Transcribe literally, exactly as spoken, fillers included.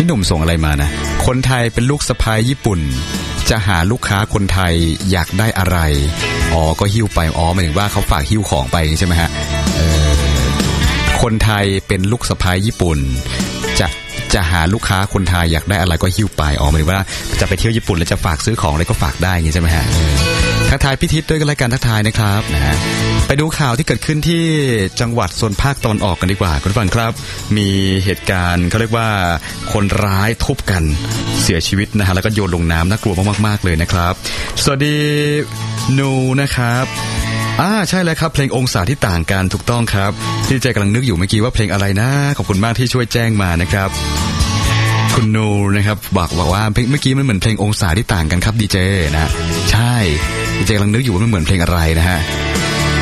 พี่หนุ่มส่งอะไรมานะคนไทยเป็นลูกสะใภ้ญี่ปุ่นจะหาลูกค้าคนไทยอยากได้อะไรอ๋อก็หิ้วไปอ๋อหมายถึงว่าเขาฝากหิ้วของไปใช่ไหมฮะเออคนไทยเป็นลูกสะใภ้ญี่ปุ่นจะจะหาลูกค้าคนไทยอยากได้อะไรก็หิ้วไปอ๋อหมายถึงว่าจะไปเที่ยวญี่ปุ่นแล้วจะฝากซื้อของอะไรก็ฝากได้อย่างนี้ใช่ไหมฮะทักทายพี่ทิศด้วยกันรายการทักทายนะครับนะฮะไปดูข่าวที่เกิดขึ้นที่จังหวัดโซนภาคตะวันออกกันดีกว่าคุณผู้ฟังครับมีเหตุการณ์เขาเรียกว่าคนร้ายทุบกันเสียชีวิตนะฮะแล้วก็โยนลงน้ำน่ากลัวมากๆเลยนะครับสวัสดีนูนะครับอ่าใช่แล้วครับเพลงองศาที่ต่างกันถูกต้องครับที่ใจกำลังนึกอยู่เมื่อกี้ว่าเพลงอะไรนะขอบคุณมากที่ช่วยแจ้งมานะครับคุณนูนะครับบอกบอกว่าเมื่อกี้มันเหมือนเพลงองศาที่ต่างกันครับดีเจนะใช่ดีเจกำลังนึกอยู่ว่ามันเหมือนเพลงอะไรนะฮะ